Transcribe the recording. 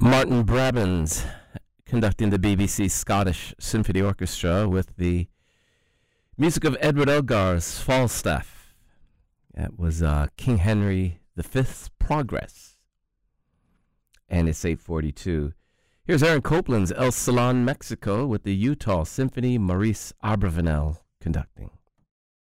Martin Brabants conducting the BBC Scottish Symphony Orchestra with the music of Edward Elgar's Falstaff. That was King Henry V's Progress. And it's 8:42. Here's Aaron Copland's El Salon, Mexico with the Utah Symphony, Maurice Abravanel conducting.